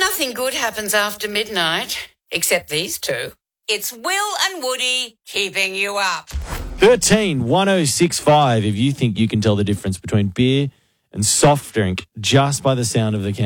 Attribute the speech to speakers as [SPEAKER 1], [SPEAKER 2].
[SPEAKER 1] Nothing good happens after midnight, except these two. It's Will and Woody keeping you up.
[SPEAKER 2] 13 1065 if you think you can tell the difference between beer and soft drink just by the sound of the can.